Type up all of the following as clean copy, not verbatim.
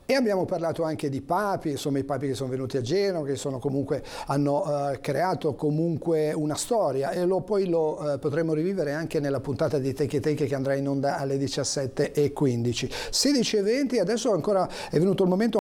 E abbiamo parlato anche di papi, insomma i papi che sono venuti a Genova, che sono comunque, hanno creato comunque una storia, e poi lo potremo rivivere anche nella puntata di Take It Take che andrà in onda alle 17:15. 16:20, adesso ancora è venuto il momento.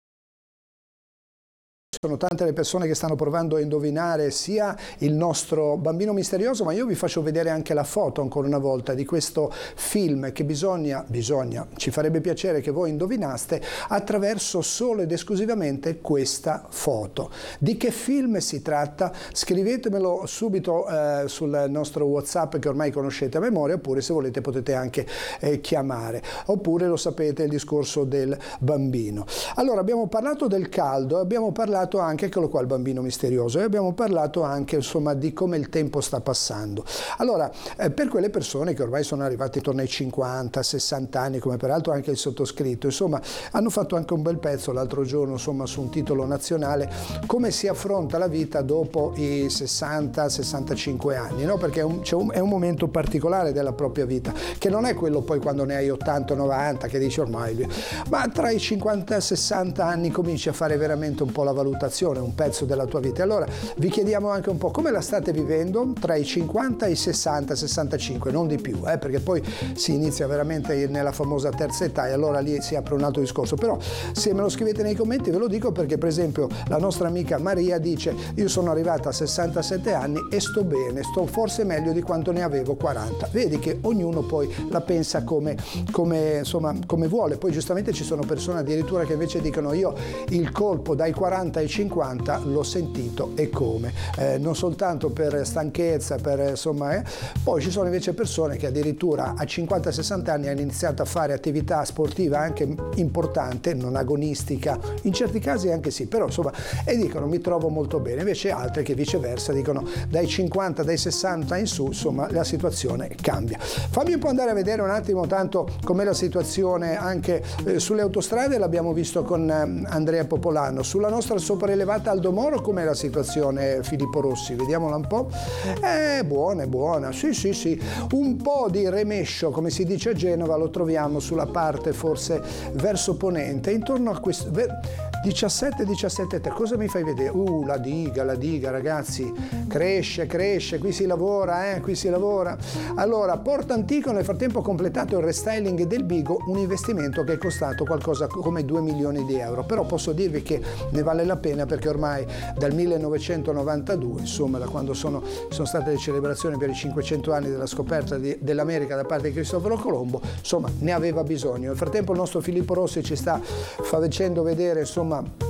Sono tante le persone che stanno provando a indovinare sia il nostro bambino misterioso, ma io vi faccio vedere anche la foto ancora una volta di questo film che ci farebbe piacere che voi indovinaste attraverso solo ed esclusivamente questa foto. Di che film si tratta? Scrivetemelo subito sul nostro WhatsApp che ormai conoscete a memoria, oppure se volete potete anche chiamare, oppure lo sapete il discorso del bambino. Allora abbiamo parlato del caldo, abbiamo parlato anche, eccolo qua il bambino misterioso, e abbiamo parlato anche insomma di come il tempo sta passando. Allora per quelle persone che ormai sono arrivate intorno ai 50-60 anni, come peraltro anche il sottoscritto, insomma hanno fatto anche un bel pezzo l'altro giorno insomma su un titolo nazionale, come si affronta la vita dopo i 60-65 anni, no? Perché è un momento particolare della propria vita, che non è quello poi quando ne hai 80-90 che dici ormai, ma tra i 50 e 60 anni cominci a fare veramente un po' la valutazione, un pezzo della tua vita. Allora vi chiediamo anche un po' come la state vivendo tra i 50 e i 60-65, non di più, perché poi si inizia veramente nella famosa terza età e allora lì si apre un altro discorso. Però se me lo scrivete nei commenti ve lo dico, perché per esempio la nostra amica Maria dice: io sono arrivata a 67 anni e sto bene, sto forse meglio di quanto ne avevo 40. Vedi che ognuno poi la pensa come vuole. Poi giustamente ci sono persone addirittura che invece dicono: io il colpo dai 40 ai 50 l'ho sentito, e come, non soltanto per stanchezza, poi ci sono invece persone che addirittura a 50-60 anni hanno iniziato a fare attività sportiva anche importante, non agonistica, in certi casi anche sì, però insomma, e dicono mi trovo molto bene. Invece altre che viceversa dicono dai 50, dai 60 in su, insomma la situazione cambia. Fammi un po' andare a vedere un attimo tanto com'è la situazione anche sulle autostrade, l'abbiamo visto con Andrea Popolano. Sulla nostra sopraelevata Aldo Moro com'è la situazione, Filippo Rossi? Vediamola un po'. Buona, sì. Un po' di remescio, come si dice a Genova, lo troviamo sulla parte forse verso ponente, intorno a questo 17, cosa mi fai vedere? La diga ragazzi, cresce, qui si lavora. Allora, Porto Antico nel frattempo ha completato il restyling del Bigo, un investimento che è costato qualcosa come 2 milioni di euro, però posso dirvi che ne vale la pena, perché ormai dal 1992, insomma da quando sono state le celebrazioni per i 500 anni della scoperta dell'America da parte di Cristoforo Colombo, insomma ne aveva bisogno. Nel frattempo il nostro Filippo Rossi ci sta facendo vedere insomma